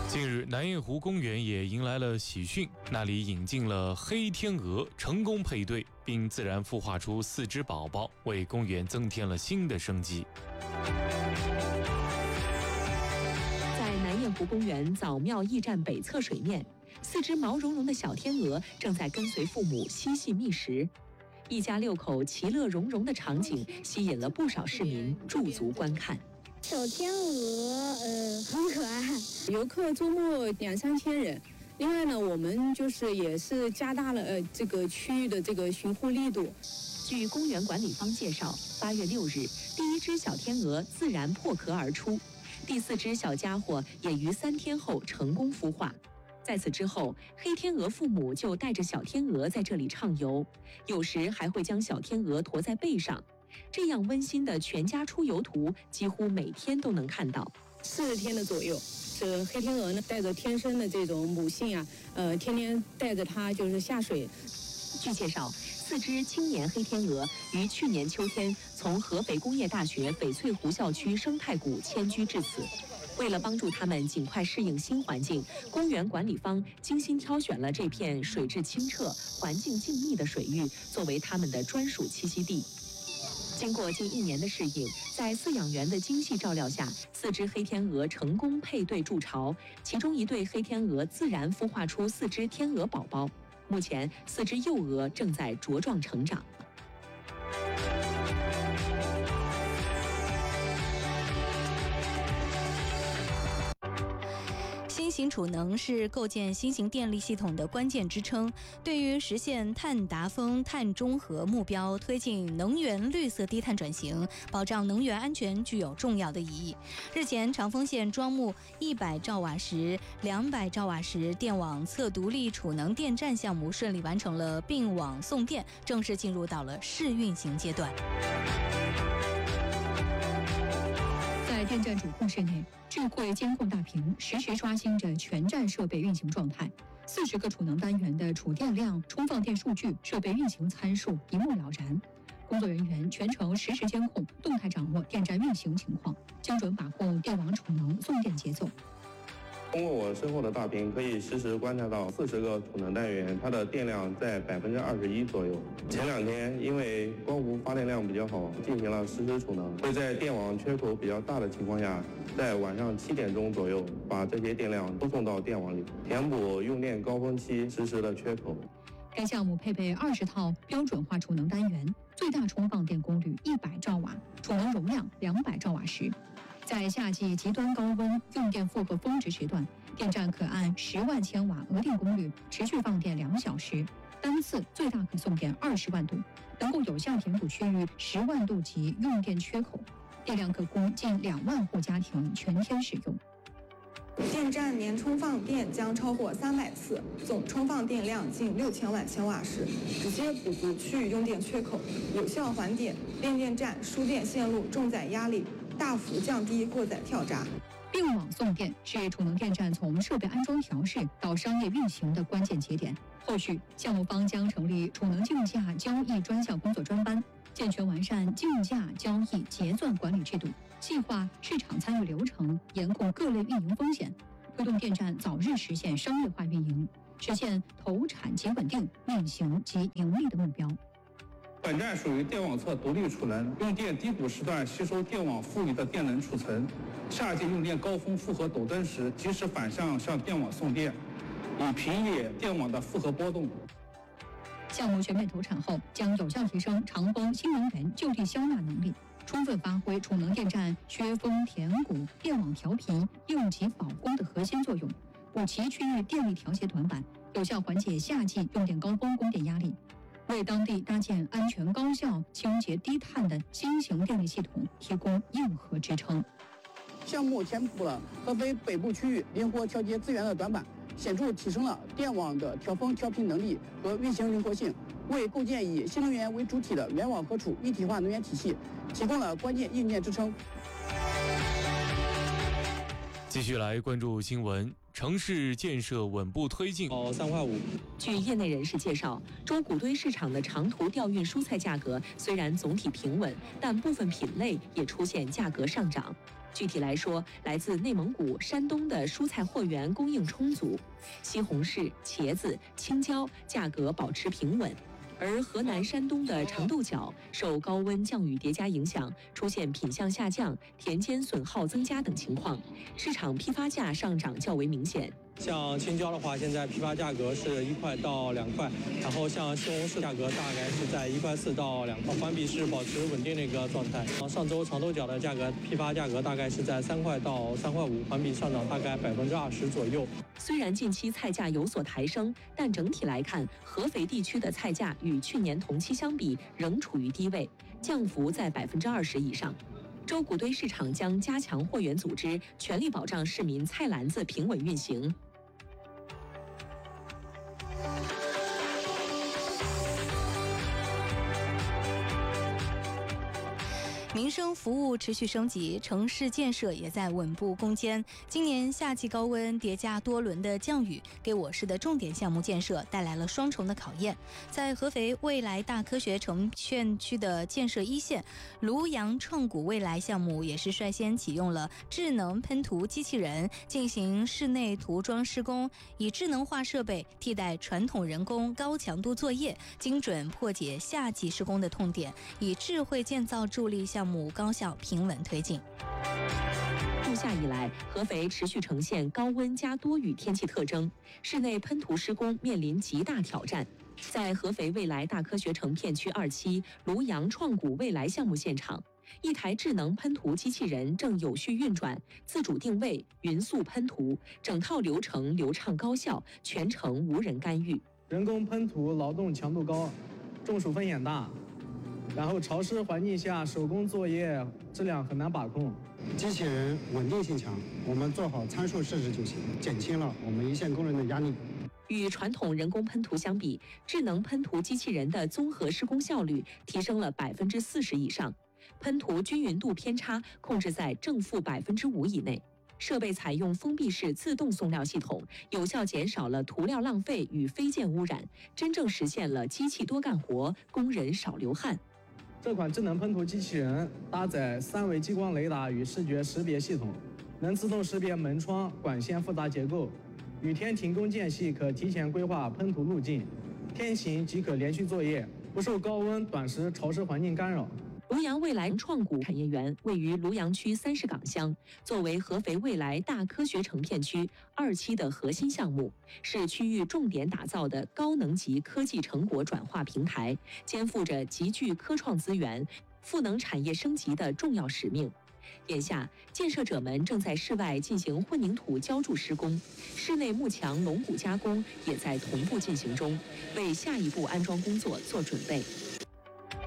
近日，南雁湖公园也迎来了喜讯，那里引进了黑天鹅，成功配对并自然孵化出4只宝宝，为公园增添了新的生机。 在南雁湖公园早庙驿站北侧水面，4只毛茸茸的小天鹅正在跟随父母嬉戏觅食，一家6口其乐融融的场景吸引了不少市民驻足观看。 小天鹅，很可爱，游客周末2-3千人。另外呢，我们也是加大了这个区域的这个巡护力度。 据公园管理方介绍，8月6日，第1只小天鹅自然破壳而出，第4只小家伙也于3天后成功孵化。在此之后，黑天鹅父母就带着小天鹅在这里畅游，有时还会将小天鹅驮在背上。这样温馨的全家出游图，几乎每天都能看到。 40天的左右，这黑天鹅呢带着天生的这种母性啊，天天带着它下水。 据介绍，4只青年黑天鹅于去年秋天从合肥工业大学翡翠湖校区生态谷迁居至此。为了帮助它们尽快适应新环境，公园管理方精心挑选了这片水质清澈、环境静谧的水域，作为它们的专属栖息地。经过近1年的适应，在饲养员的精细照料下，4只黑天鹅成功配对筑巢，其中1对黑天鹅自然孵化出4只天鹅宝宝。目前4只幼鹅正在茁壮成长。 新型储能是构建新型电力系统的关键支撑，对于实现碳达峰、碳中和目标、推进能源绿色低碳转型、保障能源安全具有重要的意义。日前，长丰县庄木100兆瓦时、200兆瓦时电网侧独立储能电站项目顺利完成了并网送电，正式进入到了试运行阶段。 在电站主控室内，智慧监控大屏实时刷新着全站设备运行状态，40个储能单元的储电量、充放电数据、设备运行参数一目了然。工作人员全程实时监控，动态掌握电站运行情况，精准把控电网储能送电节奏。 通过我身后的大屏，可以实时观察到40个储能单元，它的电量在21%左右。前2天因为光伏发电量比较好，进行了实时储能，会在电网缺口比较大的情况下，在晚上7点钟左右把这些电量输送到电网里，填补用电高峰期实时的缺口。 该项目配备20套标准化储能单元，最大充放电功率100兆瓦，储能容量200兆瓦时。在夏季极端高温、用电负荷峰值时段，电站可按10万千瓦额定功率持续放电2小时，单次最大可送电20万度，能够有效填补区域10万度级用电缺口，电量可供近2万户家庭全天使用。 电站年充放电将超过300次，总充放电量近6000万千瓦时，直接补足区域用电缺口，有效缓解变电站输电线路重载压力，大幅降低过载跳闸。 并网送电是储能电站从设备安装调试到商业运行的关键节点。后续项目方将成立储能竞价交易专项工作专班，健全完善竞价交易结算管理制度，细化市场参与流程，严控各类运营风险，推动电站早日实现商业化运营，实现投产及稳定、运行及盈利的目标。 本站属于电网侧独立储能，用电低谷时段吸收电网富余的电能储存，夏季用电高峰负荷陡增时及时反向向电网送电，以平抑电网的负荷波动。 项目全面投产后，将有效提升长丰新能源就地消纳能力，充分发挥储能电站削峰填谷、电网调频、应急保供的核心作用，补齐区域电力调节短板，有效缓解夏季用电高峰供电压力，为当地搭建安全高效、清洁低碳的新型电力系统提供硬核支撑。 项目填补了合肥北部区域灵活调节资源的短板，显著提升了电网的调峰调频能力和运行灵活性，为构建以新能源为主体的联网合储一体化能源体系提供了关键硬件支撑。 继续来关注新闻。城市建设稳步推进。 3块5。 据业内人士介绍，周谷堆市场的长途调运蔬菜价格虽然总体平稳，但部分品类也出现价格上涨。 具体来说，来自内蒙古、山东的蔬菜货源供应充足，西红柿、茄子、青椒价格保持平稳。而河南、山东的长豆角受高温降雨叠加影响，出现品相下降、田间损耗增加等情况，市场批发价上涨较为明显。 像青椒的话，现在批发价格是1块到2块，然后像西红柿价格大概是在1块4到2块，环比是保持稳定的一个状态。上周长豆角的价格批发价格大概是在3块到3块5，环比上涨大概20%左右。 虽然近期菜价有所抬升，但整体来看，合肥地区的菜价与去年同期相比仍处于低位，降幅在20%以上。周谷堆市场将加强货源组织，全力保障市民菜篮子平稳运行。 民生服务持续升级，城市建设也在稳步攻坚。今年夏季高温叠加多轮的降雨，给我市的重点项目建设带来了双重的考验。在合肥未来大科学城片区的建设一线，庐阳创谷未来项目也是率先启用了智能喷涂机器人进行室内涂装施工，以智能化设备替代传统人工高强度作业，精准破解夏季施工的痛点，以智慧建造助力项目高效平稳推进。 入夏以来，合肥持续呈现高温加多雨天气特征，室内喷涂施工面临极大挑战。在合肥未来大科学城片区2期庐阳创谷未来项目现场，一台智能喷涂机器人正有序运转，自主定位、匀速喷涂，整套流程流畅高效，全程无人干预。 人工喷涂劳动强度高，中暑风险大。然后潮湿环境下手工作业质量很难把控， 机器人稳定性强，我们做好参数设置就行，减轻了我们一线工人的压力。 与传统人工喷涂相比，智能喷涂机器人的综合施工效率提升了40%以上，喷涂均匀度偏差控制在正负5%以内。设备采用封闭式自动送料系统，有效减少了涂料浪费与飞溅污染，真正实现了机器多干活，工人少流汗。 这款智能喷涂机器人搭载3维激光雷达与视觉识别系统，能自动识别门窗、管线复杂结构。雨天停工间隙可提前规划喷涂路径，天晴即可连续作业，不受高温、短时、潮湿环境干扰。 庐阳未来创谷产业园位于庐阳区30岗乡，作为合肥未来大科学城片区2期的核心项目，是区域重点打造的高能级科技成果转化平台，肩负着集聚科创资源、赋能产业升级的重要使命。眼下，建设者们正在室外进行混凝土浇筑施工，室内幕墙、龙骨加工也在同步进行中，为下一步安装工作做准备。